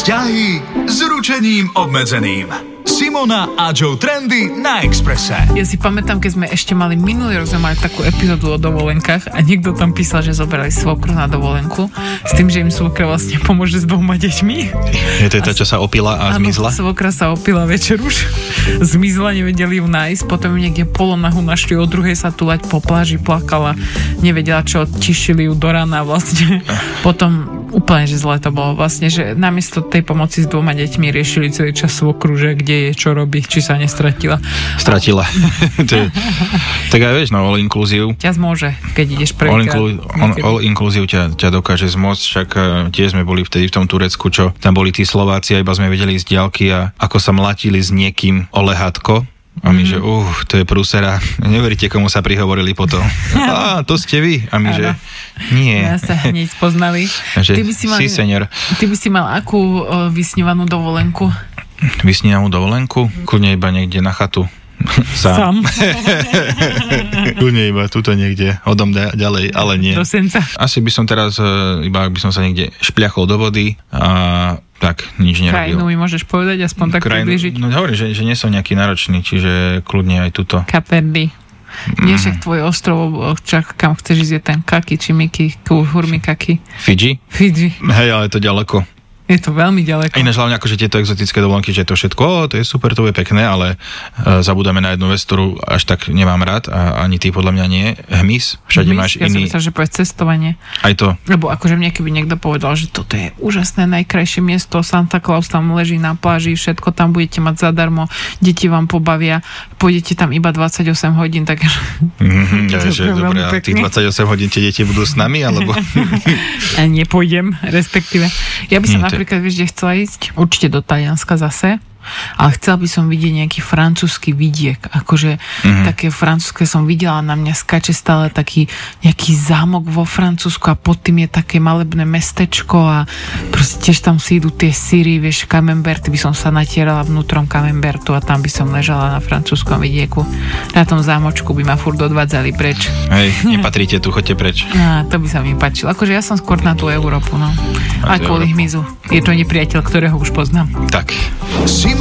Vzťahy s ručením obmedzeným. Simona a Joe Trendy na Expresse. Ja si pamätám, keď sme ešte mali minulý rok, sme mali takú epizódu o dovolenkách a niekto tam písal, že zobrali svokru na dovolenku s tým, že im svokra vlastne pomôže s 2 deťmi. Je to tá, čo sa opila a zmizla? Áno, svokra sa opila večer už. Zmizla, nevedeli ju nájsť, potom ju niekde polonahu našli, o druhej sa tulať po pláži, plakala, nevedela čo, tišili ju do rána vlastne. Potom úplne, že zle to bolo vlastne, že namiesto tej pomoci s 2 deťmi riešili celý čas svokru, že kde je, čo robí, či sa nestratila. Stratila. Tak aj vieš, no all inclusive. Ťa zmôže, keď ideš prvýkrát. All inclusive ťa dokáže zmôcť, však tiež sme boli vtedy v tom Turecku, čo tam boli tí Slováci a iba sme vedeli z diaľky a ako sa mlatili s niekým o lehátko. A my, že to je prúsera. Neveríte, komu sa prihovorili potom. To ste vy. A my, že nie. Ja sa hneď spoznali. Že, ty by si mal akú vysnívanú dovolenku? Vysnívanú dovolenku? Kľudne iba niekde na chatu. Sám. Kľudne iba tuto niekde, odom ďalej, ale nie. Do senca. Asi by som teraz, iba ak by som sa niekde špliachol do vody a tak nič nerobil. Krajinu mi môžeš povedať, aspoň tak približiť? No hovorím, že nie som nejaký náročný, čiže kľudne aj tuto. Kaperdy. Nie však tvoj ostrov, kam chceš ísť je ten Kaki, či Miki, Hurmikaki. Fidži? Fidži. Hej, ale je to ďaleko. Je to veľmi ďaleko. Ináč hlavne akože tieto exotické dovolenky, že to všetko, to je super, to je pekné, ale zabúdame na jednu vec, ktorú až tak nemám rád a ani ty podľa mňa nie. Hmyz, všade máš iný. Ja som myslel, že povedz cestovanie. Aj to. Lebo akože mne keby niekto povedal, že toto je úžasné, najkrajšie miesto, Santa Claus tam leží na pláži, všetko tam budete mať zadarmo, deti vám pobavia, pôjdete tam iba 28 hodín, tak... Dobre, a tých 28 hodín tie deti budú s nami, alebo... A nepôjdem, respektíve. Ja by som napríklad, vieš, kde chcela ísť? Určite do Talianska zase. Ale chcela by som vidieť nejaký francúzsky vidiek. Akože také francúzske som videla, na mňa skáče stále taký nejaký zámok vo Francúzsku a pod tým je také malebné mestečko a proste tiež tam si idú tie syry, vieš, Camembert, by som sa natierala vnútrom Camembertu a tam by som ležala na francúzskom vidieku. Na tom zámočku by ma furt odvádzali preč. Hej, nepatríte tu, choďte preč. To by sa mi páčilo. Akože ja som skôr na tú Európu, no. Aj kvôli hmyzu. Je to nepriateľ, ktorého už poznám. Tak.